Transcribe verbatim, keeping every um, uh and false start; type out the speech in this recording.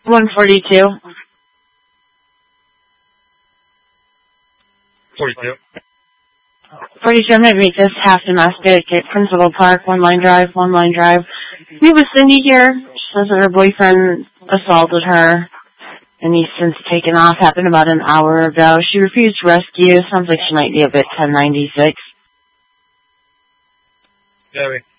one forty-two. forty-two. forty-two, I'm going to make this half domestic at Principal Park, One Line Drive, One Line Drive. We have a Cindy here. She says that her boyfriend assaulted her, and he's since taken off. Happened about an hour ago. She refused rescue. Sounds like she might be a bit ten ninety-six. Gabby.